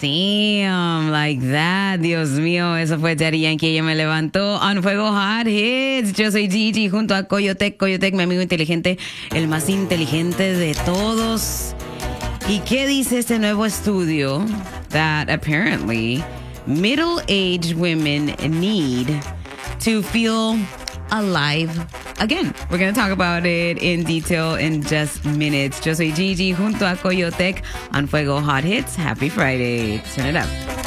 Damn, like that. Dios mío, eso fue Daddy Yankee. Ella me levantó. On Fuego Hot Hits. Yo soy Gigi junto a Coyotec. Coyotec, mi amigo inteligente, el más inteligente de todos. ¿Y qué dice este nuevo estudio? That apparently middle-aged women need to feel alive again. We're going to talk about it in detail in just minutes. Yo soy Gigi junto a Coyotec on Fuego Hot Hits. Happy Friday. Turn it up.